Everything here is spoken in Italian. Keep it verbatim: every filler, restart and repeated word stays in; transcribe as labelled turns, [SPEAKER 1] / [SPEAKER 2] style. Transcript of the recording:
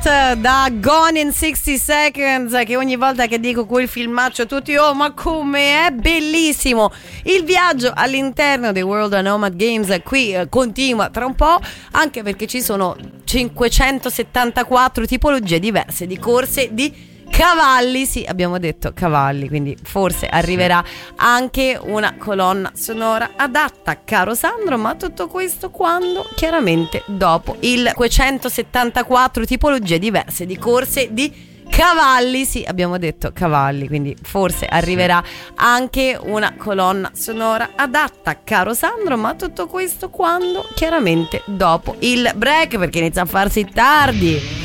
[SPEAKER 1] Da Gone in sixty seconds, che ogni volta che dico quel filmaccio tutti oh ma come è bellissimo. Il viaggio all'interno dei World of Nomad Games qui eh, continua tra un po', anche perché ci sono cinquecentosettantaquattro tipologie diverse di corse di cavalli, sì, abbiamo detto cavalli, quindi forse arriverà anche una colonna sonora adatta, caro Sandro, ma tutto questo quando? Chiaramente dopo il cinquecentosettantaquattro tipologie diverse di corse di cavalli, sì, abbiamo detto cavalli, quindi forse arriverà anche una colonna sonora adatta, caro Sandro, ma tutto questo quando? Chiaramente dopo il break, perché inizia a farsi tardi.